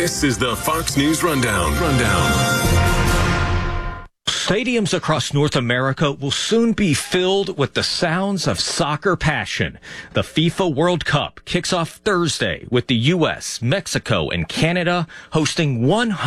This is the Fox News Rundown. Stadiums across North America will soon be filled with the sounds of soccer passion. The FIFA World Cup kicks off Thursday with the U.S., Mexico, and Canada hosting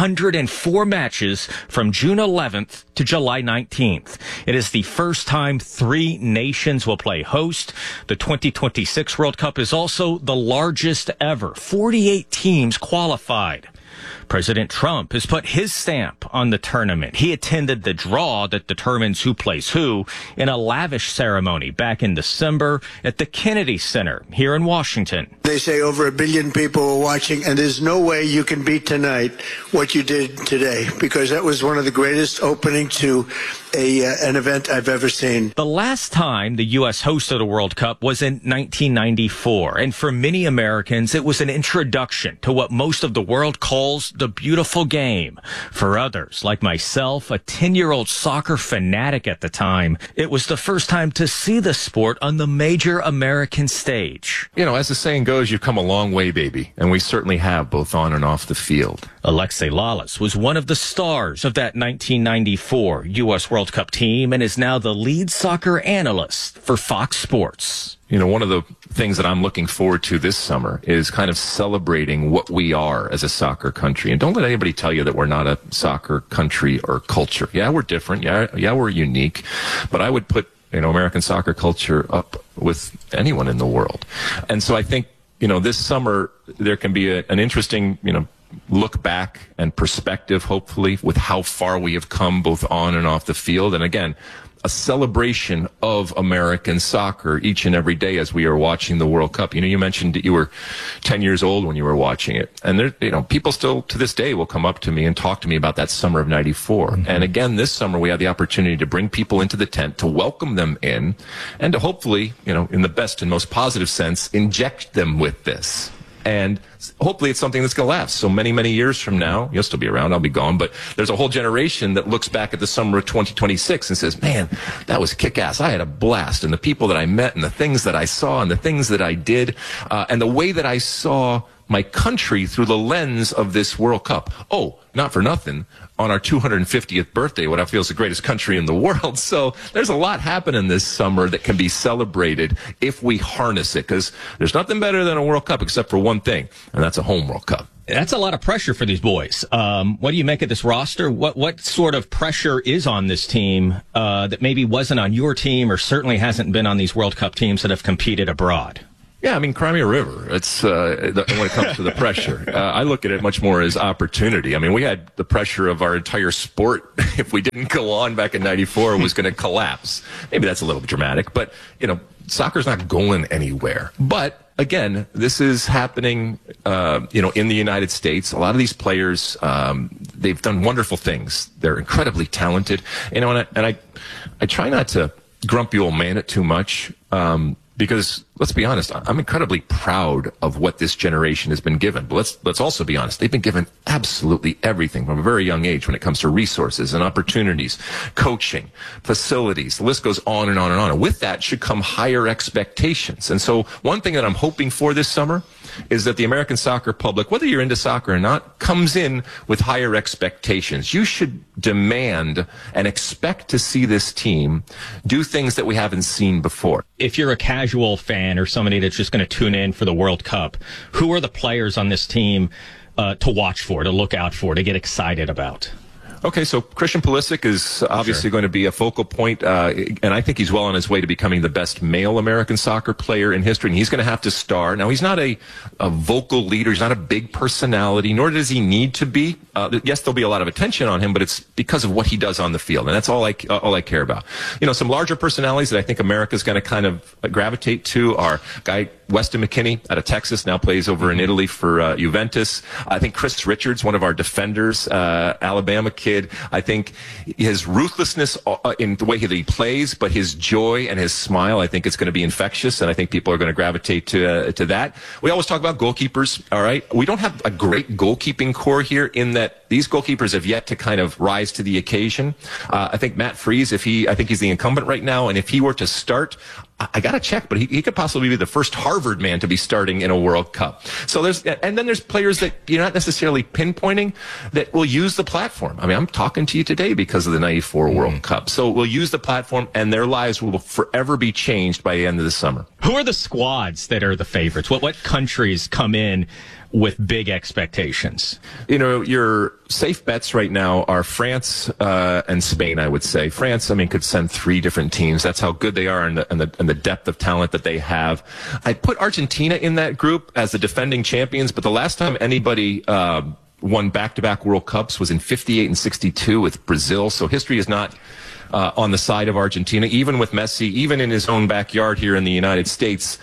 104 matches from June 11th to July 19th. It is the first time 3 nations will play host. The 2026 World Cup is also the largest ever. 48 teams qualified. President Trump has put his stamp on the tournament. He attended the draw that determines who plays who in a lavish ceremony back in December at the Kennedy Center here in Washington. They say over 1 billion people were watching, and there's no way you can beat tonight what you did today, because that was one of the greatest opening to an event I've ever seen. The last time the U.S. hosted a World Cup was in 1994, and for many Americans, it was an introduction to what most of the world calls the beautiful game. For others, like myself, a 10-year-old soccer fanatic at the time, it was the first time to see the sport on the major American stage. You know, as the saying goes, you've come a long way, baby, and we certainly have, both on and off the field. Alexi Lalas was one of the stars of that 1994 U.S. World Cup team and is now the lead soccer analyst for Fox Sports. You know, one of the things that I'm looking forward to this summer is kind of celebrating what we are as a soccer country. And don't let anybody tell you that we're not a soccer country or culture. Yeah, we're different. Yeah, we're unique. But I would put, American soccer culture up with anyone in the world. And so I think, this summer there can be an interesting, look back and perspective, hopefully, with how far we have come both on and off the field. And again, a celebration of American soccer each and every day as we are watching the World Cup. You mentioned that you were 10 years old when you were watching it. And there, people still to this day will come up to me and talk to me about that summer of 94. Mm-hmm. And again, this summer we had the opportunity to bring people into the tent, to welcome them in, and to hopefully, in the best and most positive sense, inject them with this. And hopefully it's something that's going to last. So many, many years from now, you'll still be around, I'll be gone, but there's a whole generation that looks back at the summer of 2026 and says, man, that was kick-ass. I had a blast. And the people that I met and the things that I saw and the things that I did and the way that I saw my country through the lens of this World Cup. Oh, not for nothing, on our 250th birthday, what I feel is the greatest country in the world. So there's a lot happening this summer that can be celebrated if we harness it, because there's nothing better than a World Cup except for one thing, and that's a home World Cup. That's a lot of pressure for these boys. What do you make of this roster? What sort of pressure is on this team that maybe wasn't on your team or certainly hasn't been on these World Cup teams that have competed abroad? Yeah, Crimea River, it's when it comes to the pressure. I look at it much more as opportunity. We had the pressure of our entire sport, if we didn't go on back in 94, was going to collapse. Maybe that's a little dramatic, but, soccer's not going anywhere. But again, this is happening, in the United States. A lot of these players, they've done wonderful things. They're incredibly talented. And I try not to grumpy old man it too much, because let's be honest, I'm incredibly proud of what this generation has been given. But let's also be honest. They've been given absolutely everything from a very young age when it comes to resources and opportunities, coaching, facilities. The list goes on and on and on. And with that should come higher expectations. And so one thing that I'm hoping for this summer is that the American soccer public, whether you're into soccer or not, comes in with higher expectations. You should demand and expect to see this team do things that we haven't seen before. If you're a casual fan or somebody that's just going to tune in for the World Cup, who are the players on this team to watch for, to look out for, to get excited about? Okay, so Christian Pulisic is obviously going to be a focal point, and I think he's well on his way to becoming the best male American soccer player in history, and he's going to have to star. Now, he's not a vocal leader. He's not a big personality, nor does he need to be. Yes, there'll be a lot of attention on him, but it's because of what he does on the field, and that's all I care about. Some larger personalities that I think America's going to kind of gravitate to are guy Weston McKennie out of Texas, now plays over in Italy for Juventus. I think Chris Richards, one of our defenders, Alabama kid. I think his ruthlessness in the way that he plays, but his joy and his smile, I think it's going to be infectious, and I think people are going to gravitate to that. We always talk about goalkeepers, all right? We don't have a great goalkeeping core here in that, these goalkeepers have yet to kind of rise to the occasion. I think Matt Freese, I think he's the incumbent right now, and if he were to start, I got to check, but he could possibly be the first Harvard man to be starting in a World Cup. So then there's players that you're not necessarily pinpointing that will use the platform. I mean, I'm talking to you today because of the 94 World Cup. So we'll use the platform, and their lives will forever be changed by the end of the summer. Who are the squads that are the favorites? What countries come in with big expectations? You know, your safe bets right now are France and Spain, I would say. France, I mean, could send 3 different teams. That's how good they are and the depth of talent that they have. I'd put Argentina in that group as the defending champions, but the last time anybody won back-to-back World Cups was in 58 and 62 with Brazil. So history is not on the side of Argentina, even with Messi, even in his own backyard here in the United States.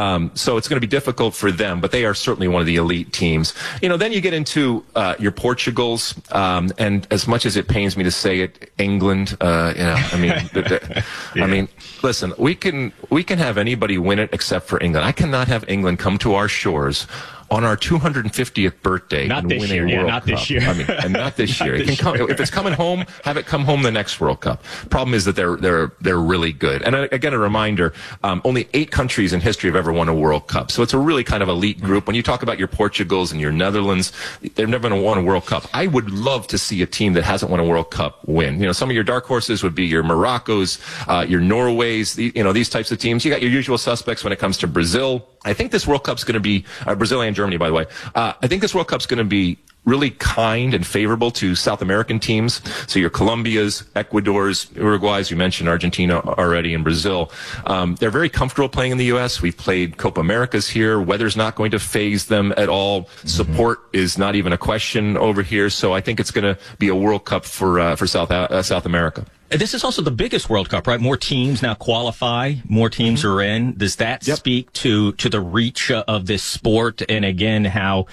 So it's going to be difficult for them, but they are certainly one of the elite teams. You know, then you get into your Portugals, and as much as it pains me to say it, England. I mean, I mean, listen, we can have anybody win it except for England. I cannot have England come to our shores on our 250th birthday not and this win year, a World not Cup. this year. I mean, and not this year. It can come, if it's coming home, have it come home the next World Cup. Problem is that they're really good. And again, a reminder: only 8 countries in history have ever won a World Cup. So it's a really kind of elite group. When you talk about your Portugals and your Netherlands, they've never won a World Cup. I would love to see a team that hasn't won a World Cup win. You know, some of your dark horses would be your Moroccos, your Norways. These types of teams. You got your usual suspects when it comes to Brazil. I think this World Cup's going to be Brazil and Germany, by the way. I think this World Cup's going to be really kind and favorable to South American teams. So your Colombias, Ecuadors, Uruguays, you mentioned Argentina already, and Brazil. They're very comfortable playing in the U.S. We've played Copa Americas here. Weather's not going to faze them at all. Support is not even a question over here. So I think it's going to be a World Cup for South America. This is also the biggest World Cup, right? More teams now qualify. More teams are in. Does that speak to the reach of this sport? And again, how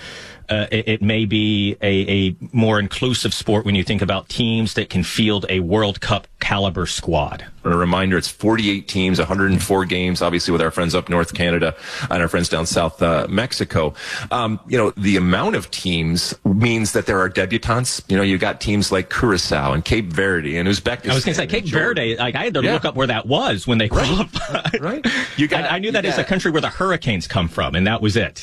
it may be a more inclusive sport when you think about teams that can field a World Cup caliber squad. A reminder, it's 48 teams, 104 games, obviously with our friends up North Canada and our friends down South Mexico. The amount of teams means that there are debutantes. You know, you got teams like Curacao and Cape Verde and Uzbekistan. I was going to say Cape Verde, like I had to look up where that was when they qualified. Right. I knew that is a country where the Hurricanes come from, and that was it.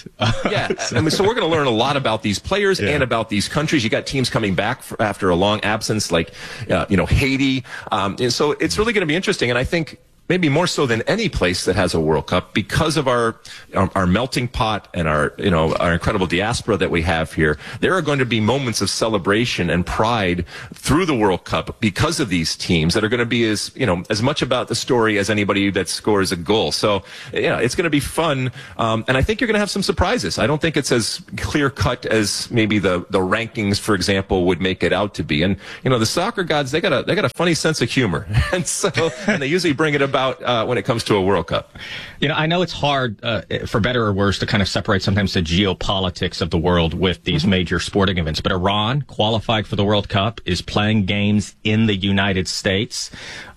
So we're going to learn a lot about these players and about these countries. You got teams coming back after a long absence, like Haiti. And so it's really going to be interesting, and I think maybe more so than any place that has a World Cup, because of our melting pot and our incredible diaspora that we have here. There are going to be moments of celebration and pride through the World Cup because of these teams that are going to be as much about the story as anybody that scores a goal. So, it's going to be fun. And I think you're going to have some surprises. I don't think it's as clear cut as maybe the rankings, for example, would make it out to be. And, the soccer gods, they got a funny sense of humor. And they usually bring it about when it comes to a World Cup. I know it's hard, for better or worse, to kind of separate sometimes the geopolitics of the world with these major sporting events. But Iran, qualified for the World Cup, is playing games in the United States.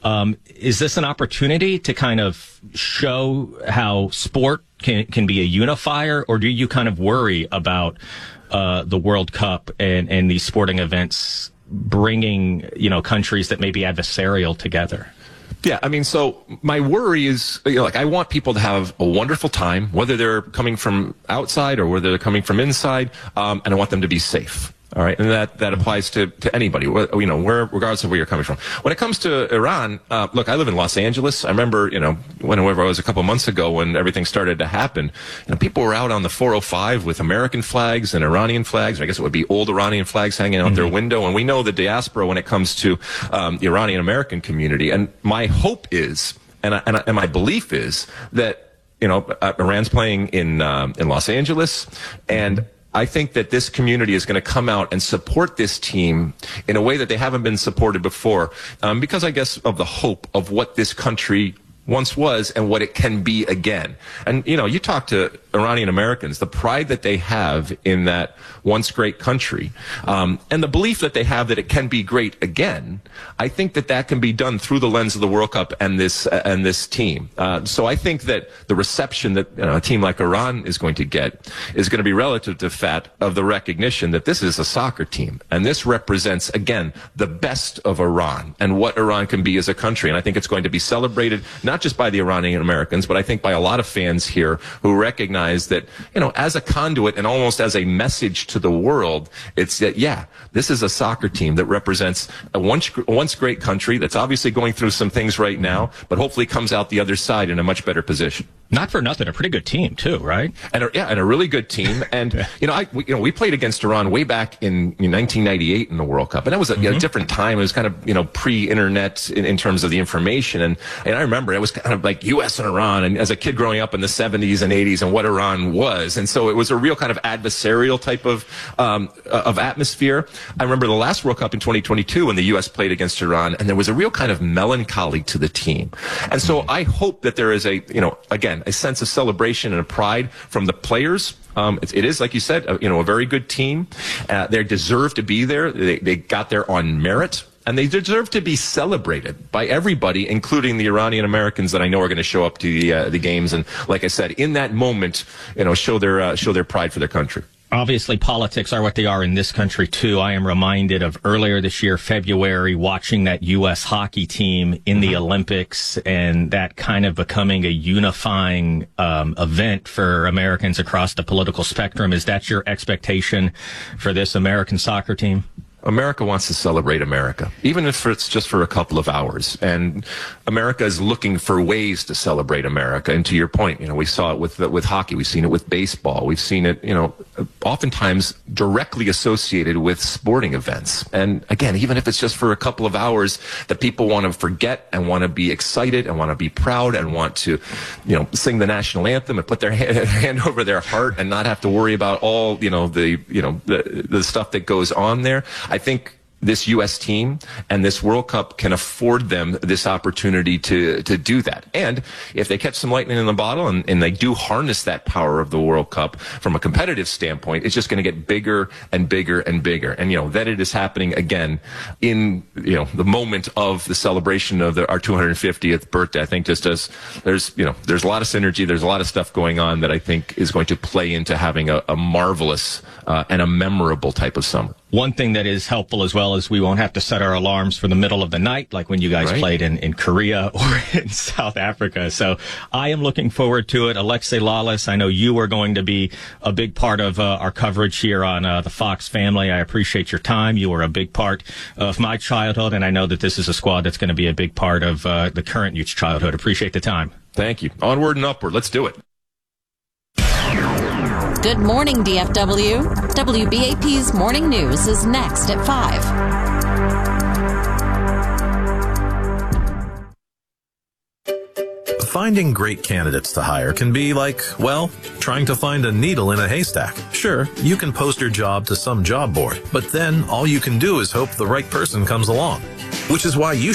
Is this an opportunity to kind of show how sport can be a unifier, or do you kind of worry about the World Cup and these sporting events bringing, countries that may be adversarial together? Yeah, I mean, so my worry is, I want people to have a wonderful time, whether they're coming from outside or whether they're coming from inside, and I want them to be safe. All right, and that applies to anybody, regardless of where you're coming from. When it comes to Iran, look, I live in Los Angeles. I remember, whenever I was a couple months ago when everything started to happen, people were out on the 405 with American flags and Iranian flags. I guess it would be old Iranian flags hanging out their window. And we know the diaspora when it comes to the Iranian American community. And my hope is, and my belief is that Iran's playing in Los Angeles, and I think that this community is going to come out and support this team in a way that they haven't been supported before, because I guess of the hope of what this country once was and what it can be again. And, you talk to Iranian Americans, the pride that they have in that once great country, and the belief that they have that it can be great again, I think that can be done through the lens of the World Cup and this team. So I think that the reception that a team like Iran is going to get is going to be relative to the fact of the recognition that this is a soccer team, and this represents, again, the best of Iran and what Iran can be as a country. And I think it's going to be celebrated not just by the Iranian Americans, but I think by a lot of fans here who recognize that, as a conduit and almost as a message to the world, it's that, this is a soccer team that represents a once great country that's obviously going through some things right now, but hopefully comes out the other side in a much better position. Not for nothing, a pretty good team too, right? And a really good team. And we played against Iran way back in 1998 in the World Cup, and that was a different time. It was kind of pre-internet in terms of the information, and I remember it was kind of like U.S. and Iran, and as a kid growing up in the 70s and 80s, and what Iran was, and so it was a real kind of adversarial type of atmosphere. I remember the last World Cup in 2022 when the U.S. played against Iran, and there was a real kind of melancholy to the team, and so I hope that there is a sense of celebration and a pride from the players. It is, like you said, a very good team. They deserve to be there. They got there on merit, and they deserve to be celebrated by everybody, including the Iranian Americans that I know are going to show up to the games. And like I said, in that moment, show their pride for their country. Obviously, politics are what they are in this country, too. I am reminded of earlier this year, February, watching that U.S. hockey team in the Olympics and that kind of becoming a unifying event for Americans across the political spectrum. Is that your expectation for this American soccer team? America wants to celebrate America, even if it's just for a couple of hours. And America is looking for ways to celebrate America. And to your point, we saw it with hockey. We've seen it with baseball. We've seen it, oftentimes directly associated with sporting events. And again, even if it's just for a couple of hours, that people want to forget and want to be excited and want to be proud and want to, sing the national anthem and put their hand over their heart and not have to worry about all, the stuff that goes on there. I think this U.S. team and this World Cup can afford them this opportunity to do that. And if they catch some lightning in the bottle and they do harness that power of the World Cup from a competitive standpoint, it's just going to get bigger and bigger and bigger. And, that it is happening again in, the moment of the celebration of our 250th birthday. I think just as there's a lot of synergy, there's a lot of stuff going on that I think is going to play into having a marvelous and a memorable type of summer. One thing that is helpful as well is we won't have to set our alarms for the middle of the night like when you guys played in Korea or in South Africa. So I am looking forward to it. Alexi Lalas, I know you are going to be a big part of our coverage here on the Fox family. I appreciate your time. You were a big part of my childhood, and I know that this is a squad that's going to be a big part of the current youth's childhood. Appreciate the time. Thank you. Onward and upward. Let's do it. Good morning, DFW. WBAP's Morning News is next at 5. Finding great candidates to hire can be like, trying to find a needle in a haystack. Sure, you can post your job to some job board, but then all you can do is hope the right person comes along. Which is why you